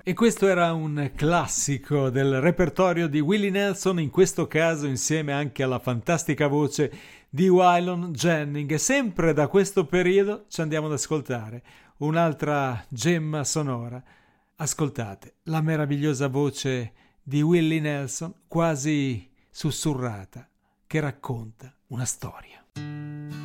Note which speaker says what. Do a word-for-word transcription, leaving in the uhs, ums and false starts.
Speaker 1: E questo era un classico del repertorio di Willie Nelson, in questo caso insieme anche alla fantastica voce di Waylon Jennings. E sempre da questo periodo ci andiamo ad ascoltare un'altra gemma sonora. Ascoltate la meravigliosa voce di Willie Nelson, quasi sussurrata, che racconta una storia.